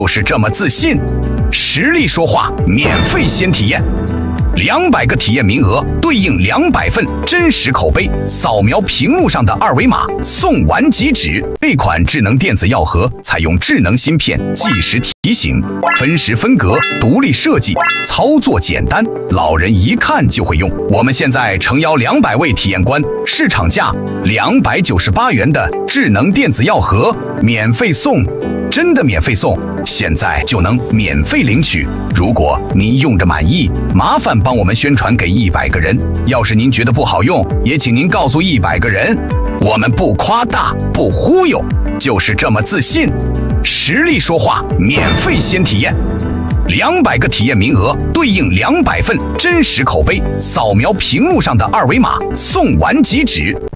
就是这么自信，实力说话，免费先体验，200个体验名额对应200份真实口碑，扫描屏幕上的二维码送完即止。这款智能电子药盒采用智能芯片，计时提醒，分时分隔，独立设计，操作简单，老人一看就会用。我们现在诚邀200位体验官，市场价298元的智能电子药盒免费送。真的免费送，现在就能免费领取。如果您用着满意，麻烦帮我们宣传给100个人。要是您觉得不好用，也请您告诉100个人。我们不夸大，不忽悠，就是这么自信。实力说话，免费先体验。200个体验名额对应200份真实口碑，扫描屏幕上的二维码送完即止。